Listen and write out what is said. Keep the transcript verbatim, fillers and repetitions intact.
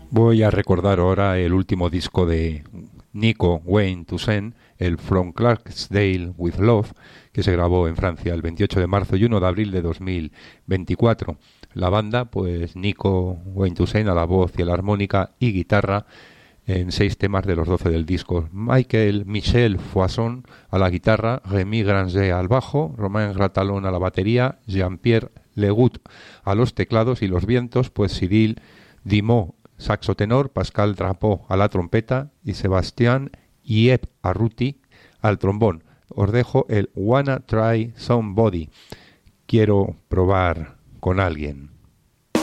Voy a recordar ahora el último disco de Nico Wayne Toussaint, el From Clarksdale with Love, que se grabó en Francia el veintiocho de marzo y uno de abril de dos mil veinticuatro. La banda, pues Nico Wayne Toussaint a la voz y a la armónica y guitarra en seis temas de los doce del disco. Michael Michel Foisson a la guitarra, Rémi Granger al bajo, Romain Gratalon a la batería, Jean-Pierre Legout a los teclados y los vientos, pues Cyril Dimot saxo tenor, Pascal Drapeau a la trompeta y Sebastián Yep Arruti al trombón. Os dejo el Wanna Try Somebody. Quiero probar con alguien.